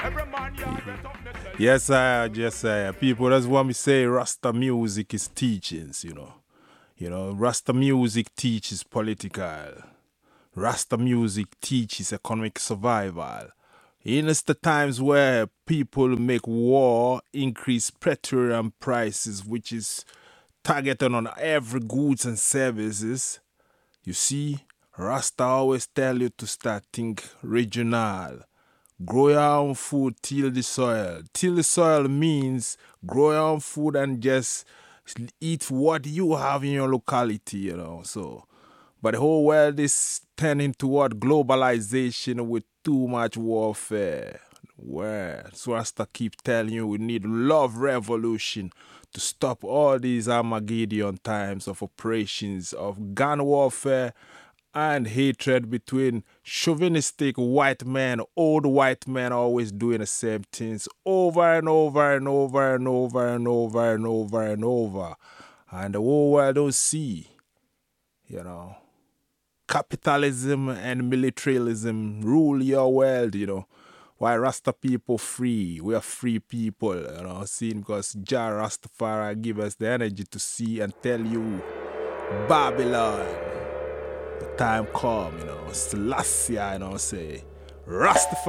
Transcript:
Yes, I just people that's what me say Rasta music is teachings, you know. Rasta music teaches political. Rasta music teaches economic survival. It's the times where people make war, increase petroleum prices, which is targeted on every goods and services. You see, Rasta always tell you to start think regional. Grow your own food, till the soil. Till the soil means grow your own food and just eat what you have in your locality, So, but the whole world is turning toward globalization with too much warfare. Where so Rasta keep telling you we need love revolution to stop all these Armageddon times of operations, of gun warfare, and hatred between chauvinistic white men, old white men always doing the same things over and over and over and over and over and over and over. And the whole world don't see, you know. Capitalism and militarism rule your world, Why Rasta people free? We are free people, seeing because Jah Rastafari give us the energy to see and tell you Babylon. The time come, Selassie, say Rastafari.